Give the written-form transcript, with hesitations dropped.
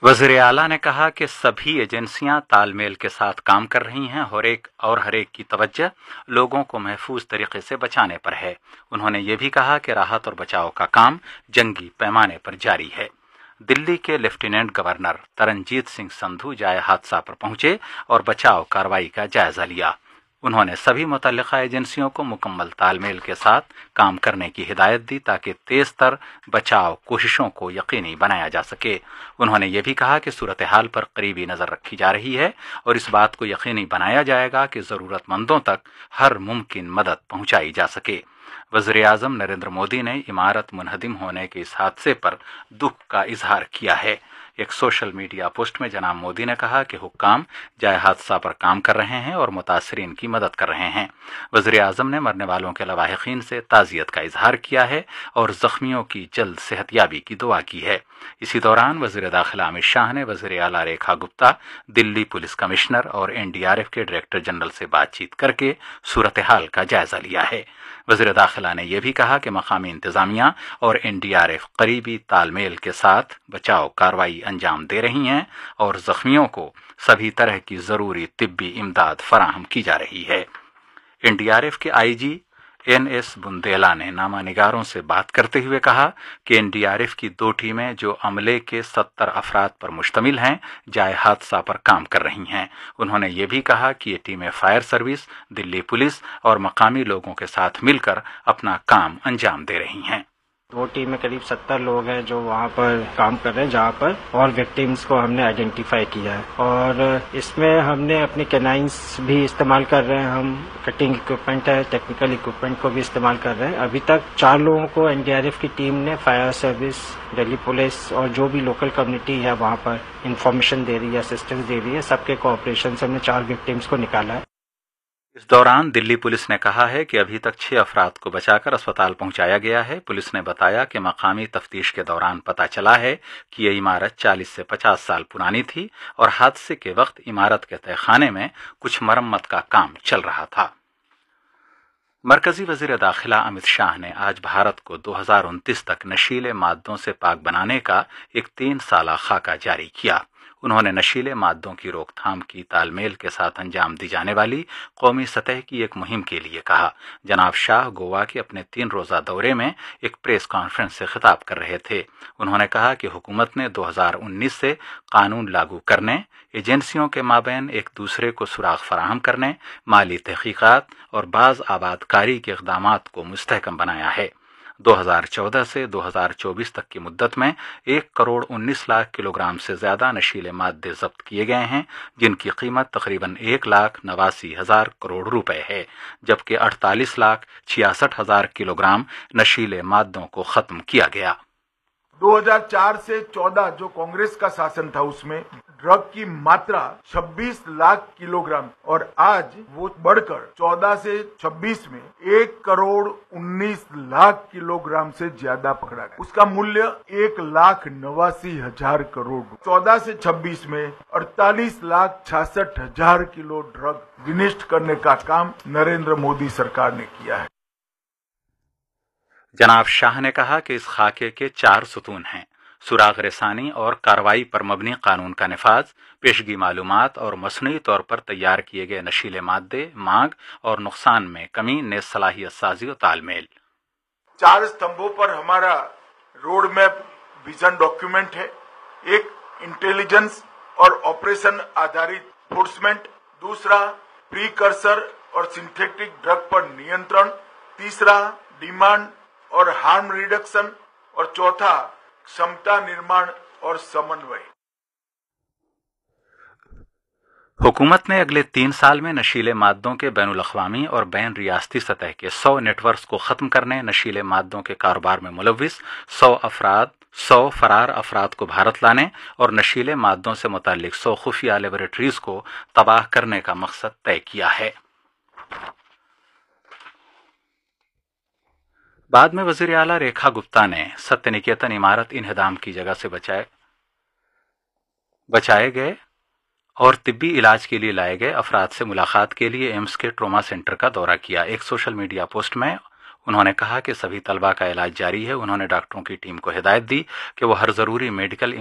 वज़ीर आला ने कहा कि सभी एजेंसियां तालमेल के साथ काम कर रही हैं और हर एक की तवज्जो लोगों को महफूज तरीके से बचाने पर है। उन्होंने ये भी कहा कि राहत और बचाव का काम जंगी पैमाने पर जारी है। दिल्ली के लेफ्टिनेंट गवर्नर तरनजीत सिंह संधू जाए हादसा पर पहुंचे और बचाव कार्रवाई का जायजा लिया। उन्होंने सभी मुतल्लिका एजेंसियों को मुकम्मल तालमेल के साथ काम करने की हिदायत दी ताकि तेज तर बचाव कोशिशों को यकीनी बनाया जा सके। उन्होंने ये भी कहा कि सूरत हाल पर करीबी नज़र रखी जा रही है और इस बात को यकीनी बनाया जाएगा कि ज़रूरतमंदों तक हर मुमकिन मदद पहुंचाई जा सके। वज़ीर आज़म नरेंद्र मोदी ने इमारत मुनहदिम होने के इस हादसे पर दुख का इजहार किया है। एक सोशल मीडिया पोस्ट में जनाब मोदी ने कहा कि हुक्काम जाए हादसा पर काम कर रहे हैं और मुतासरीन की मदद कर रहे हैं। वज़ीर आज़म ने मरने वालों के लवाहिकीन से ताज़ियत का इजहार किया है और ज़ख्मियों की जल्द सेहतयाबी की दुआ की है। इसी दौरान वज़ीर दाखिला अमित शाह ने वज़ीर आला रेखा गुप्ता, दिल्ली पुलिस कमिश्नर और NDRF के डायरेक्टर जनरल से बातचीत करके सूरत हाल का जायजा लिया है। वज़ीर दाखिला ने यह भी कहा कि मकामी इंतजामिया और NDRF करीबी तालमेल के साथ बचाव कार्रवाई अंजाम दे रही हैं और जख्मियों को सभी तरह की ज़रूरी तिब्बी इमदाद फराहम की जा रही है। NDRF के IG NS बुंदेला ने नामानिगारों से बात करते हुए कहा कि NDRF की 2 टीमें जो अमले के 70 अफराद पर मुश्तमिल हैं जाए हादसा पर काम कर रही हैं। उन्होंने ये भी कहा कि ये टीमें फायर सर्विस, दिल्ली पुलिस और मकामी लोगों के साथ मिलकर अपना काम अंजाम दे रही हैं। 2 टीम में करीब 70 लोग हैं जो वहाँ पर काम कर रहे हैं, जहाँ पर और विक्टिम्स को हमने आइडेंटिफाई किया है और इसमें हमने अपने कैनाइंस भी इस्तेमाल कर रहे हैं। हम कटिंग इक्विपमेंट है, टेक्निकल इक्विपमेंट को भी इस्तेमाल कर रहे हैं। अभी तक 4 लोगों को NDRF की टीम ने फायर सर्विस, दिल्ली पुलिस और जो भी लोकल कम्युनिटी है वहाँ पर इंफॉर्मेशन दे रही है, असिस्टेंस दे रही है, सबके कोऑपरेशन से हमने 4 विक्टिम्स को निकाला है। इस दौरान दिल्ली पुलिस ने कहा है कि अभी तक 6 अफराद को बचाकर अस्पताल पहुंचाया गया है। पुलिस ने बताया कि मकामी तफ्तीश के दौरान पता चला है कि ये इमारत 40 से 50 साल पुरानी थी और हादसे के वक्त इमारत के तहखाने में कुछ मरम्मत का काम चल रहा था। मरकजी वज़ीर दाखिला अमित शाह ने आज भारत को 2029 तक नशीले मादों से पाक बनाने का एक 3 साला खाका जारी किया। उन्होंने नशीले मादों की रोकथाम की तालमेल के साथ अंजाम दी जाने वाली कौमी सतह की एक मुहिम के लिए कहा। जनाब शाह गोवा के अपने 3 रोज़ा दौरे में एक प्रेस कॉन्फ्रेंस से खिताब कर रहे थे। उन्होंने कहा कि हुकूमत ने 2019 से कानून लागू करने, एजेंसियों के माबैन एक दूसरे को सुराग फराहम करने, माली तहकीकात और बाज़ आबादकारी के इक़दामात को मुस्तहकम बनाया है। 2014 से 2024 तक की मुद्दत में 1 करोड़ 19 लाख किलोग्राम से ज्यादा नशीले मादे जब्त किए गए हैं, जिनकी कीमत तकरीबन 1,89,000 करोड़ रुपए है, जबकि 48,66,000 किलोग्राम नशीले मादों को खत्म किया गया। 2004 से 14 जो कांग्रेस का शासन था उसमें ड्रग की मात्रा 26 लाख किलोग्राम और आज वो बढ़कर 14 से 26 में 1 करोड़ 19 लाख किलोग्राम से ज्यादा पकड़ा गया। उसका मूल्य 1,89,000 करोड़। 14 से 26 में 48,66,000 किलो ड्रग विनिष्ट करने का काम नरेंद्र मोदी सरकार ने किया है। जनाब शाह ने कहा कि इस खाके के 4 सुतून हैं: सुराग रसानी और कार्रवाई पर मबनी कानून का निफाज, पेशगी मालूमात और मसनूई तौर पर तैयार किए गए नशीले मादे, मांग और नुकसान में कमी, ने सलाहियत साजी और तालमेल। 4 स्तंभों पर हमारा रोड मैप विजन डॉक्यूमेंट है। एक, इंटेलिजेंस और ऑपरेशन आधारित फोर्समेंट। दूसरा, प्रीकर्सर और सिंथेटिक ड्रग पर नियंत्रण। तीसरा, डिमांड और हार्म रिडक्शन। और चौथा, क्षमता निर्माण और समन्वय। हुकूमत ने अगले 3 साल में नशीले मादों के बैनुल अक़वामी और बैन रियासती सतह के 100 नेटवर्क को खत्म करने, नशीले मादों के कारोबार में मुलव्विस 100 फरार अफराद को भारत लाने और नशीले मादों से मुताल्लिक 100 खुफिया लेबोरेटरीज को तबाह करने का मकसद तय किया है। बाद में वज़ीर आला रेखा गुप्ता ने सत्य निकेतन इमारत इन्हदाम की जगह से बचाए गए और तिब्बी इलाज के लिए लाए गए अफराद से मुलाकात के लिए एम्स के ट्रोमा सेंटर का दौरा किया। एक सोशल मीडिया पोस्ट में उन्होंने कहा कि सभी तलबा का इलाज जारी है। उन्होंने डॉक्टरों की टीम को हिदायत दी कि वो हर ज़रूरी मेडिकल